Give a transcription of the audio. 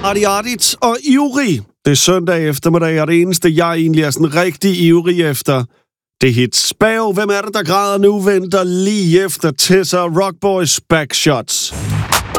Artigt og ivrig. Det er søndag eftermiddag, og det eneste, jeg egentlig er sådan rigtig ivrig efter, det er hits. Hvem er det, der græder nu? Venter lige efter Tessa Rockboys Backshots.